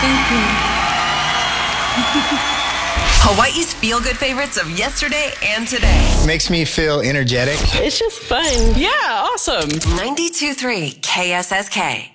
Thank you. Hawaii's feel-good favorites of yesterday and today. Makes me feel energetic. It's just fun. Yeah, awesome. 92.3 KSSK.